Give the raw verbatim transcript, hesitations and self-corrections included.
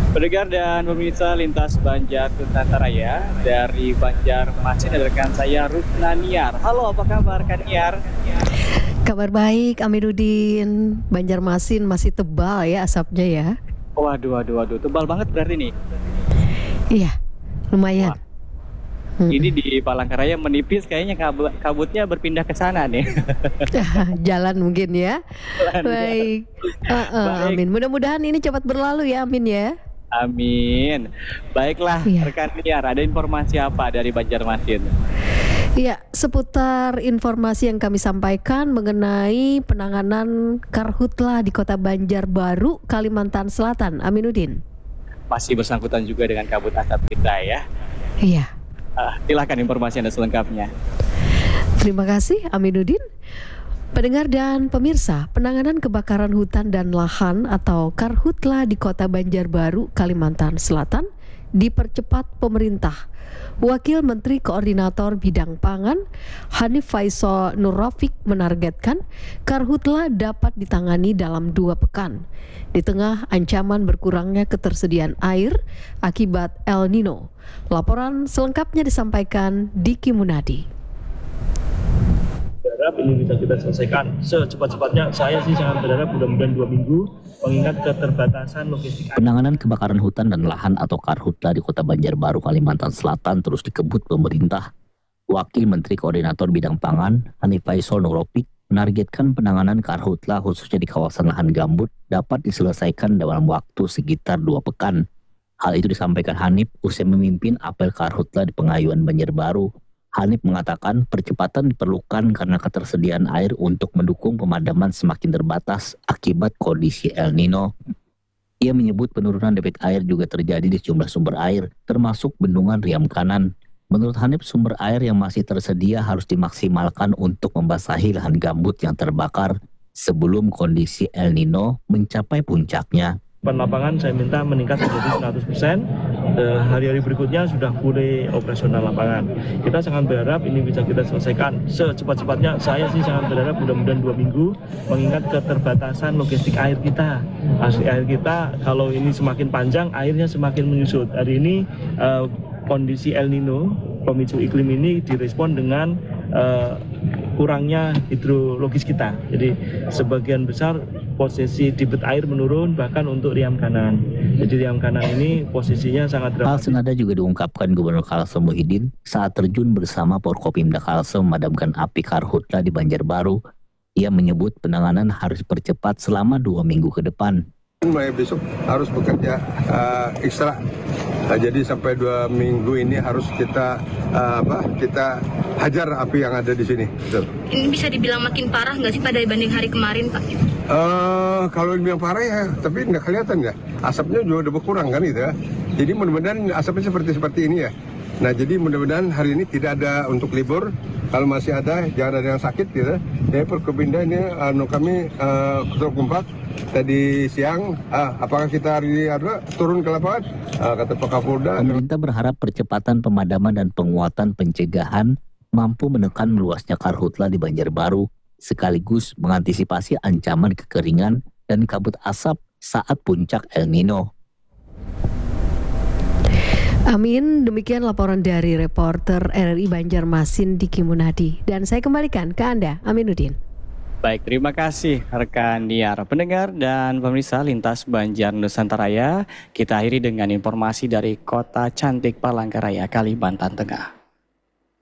Pendengar dan pemirsa lintas Banjar Nusantara dari Banjarmasin ada rekan saya Rusnaniar. Halo, apa kabar Kak Niar? Kabar baik, Aminuddin. Banjarmasin masih tebal ya asapnya ya. Waduh, waduh, waduh, tebal banget berarti nih. Iya, lumayan. Wah, ini di Palangkaraya menipis kayaknya kabut, kabutnya berpindah ke sana nih. Jalan mungkin ya. Jalan, Baik. Uh, uh, Baik. Amin. Mudah-mudahan ini cepat berlalu ya, Amin ya. Amin. Baiklah, Iya. rekan Niar, ada informasi apa dari Banjarmasin? Iya, seputar informasi yang kami sampaikan mengenai penanganan karhutlah di Kota Banjarbaru, Kalimantan Selatan. Aminuddin. Masih bersangkutan juga dengan kabut asap kita ya. Iya. Ah, silakan informasi Anda selengkapnya. Terima kasih, Aminuddin. Pendengar dan pemirsa, penanganan kebakaran hutan dan lahan atau karhutlah di Kota Banjarbaru, Kalimantan Selatan dipercepat pemerintah. Wakil Menteri Koordinator Bidang Pangan, Hanif Faisal Nurrafiq menargetkan karhutlah dapat ditangani dalam dua pekan di tengah ancaman berkurangnya ketersediaan air akibat El Nino. Laporan selengkapnya disampaikan Diki Munadi. Berharap ini bisa kita selesaikan secepat-cepatnya. Saya sih sangat berharap mudah-mudahan dua minggu, mengingat keterbatasan logistik. Penanganan kebakaran hutan dan lahan atau karhutlah di Kota Banjarbaru, Kalimantan Selatan terus dikebut pemerintah. Wakil Menteri Koordinator Bidang Pangan, Hanif Faisal Nurrafiq, menargetkan penanganan karhutlah khususnya di kawasan lahan gambut dapat diselesaikan dalam waktu sekitar dua pekan. Hal itu disampaikan Hanif usai memimpin apel karhutlah di Pengayuan Banjarbaru. Hanif mengatakan percepatan diperlukan karena ketersediaan air untuk mendukung pemadaman semakin terbatas akibat kondisi El Nino. Ia menyebut penurunan debit air juga terjadi di sejumlah sumber air, termasuk bendungan Riam Kanan. Menurut Hanif, sumber air yang masih tersedia harus dimaksimalkan untuk membasahi lahan gambut yang terbakar sebelum kondisi El Nino mencapai puncaknya. Lapangan saya minta meningkat menjadi seratus persen. Eh, hari-hari berikutnya sudah mulai operasional lapangan. Kita sangat berharap ini bisa kita selesaikan secepat-cepatnya. Saya sih sangat berharap mudah-mudahan dua minggu, mengingat keterbatasan logistik air kita. Asli air kita kalau ini semakin panjang, airnya semakin menyusut. Hari ini eh, kondisi El Nino, pemicu iklim ini direspon dengan eh, kurangnya hidrologis kita. Jadi sebagian besar posisi debit air menurun bahkan untuk Riam Kanan. Jadi Riam Kanan ini posisinya sangat Hal dramatis. senada juga diungkapkan Gubernur Kalsel Muhyiddin saat terjun bersama Forkopimda Kalsel memadamkan api karhutlah di Banjarbaru. Ia menyebut penanganan harus dipercepat selama dua minggu ke depan. Mulai besok harus bekerja uh, ekstra. Nah, jadi sampai dua minggu ini harus kita uh, apa? Kita hajar api yang ada di sini. Betul. Ini bisa dibilang makin parah nggak sih pada dibanding hari kemarin, Pak? Uh, kalau dibilang parah ya, tapi nggak kelihatan ya. Asapnya juga udah berkurang kan gitu ya. Jadi mudah-mudahan asapnya seperti seperti ini ya. Nah jadi mudah-mudahan hari ini tidak ada untuk libur. Kalau masih ada, jangan ada yang sakit gitu. Jadi Forkopimda ini anu kami uh, ketua kompak tadi siang, uh, apakah kita hari ini ada turun ke lapangan? Uh, kata Pak Kapolda. Pemerintah berharap percepatan pemadaman dan penguatan pencegahan mampu menekan meluasnya karhutlah di Banjarbaru, sekaligus mengantisipasi ancaman kekeringan dan kabut asap saat puncak El Nino. Amin, demikian laporan dari reporter R R I Banjarmasin Diki Munadi. Dan saya kembalikan ke Anda, Aminuddin. Baik, terima kasih rekan Niar. Pendengar dan pemirsa lintas Banjar Nusantara, kita akhiri dengan informasi dari Kota Cantik Palangkaraya, Kalimantan Tengah.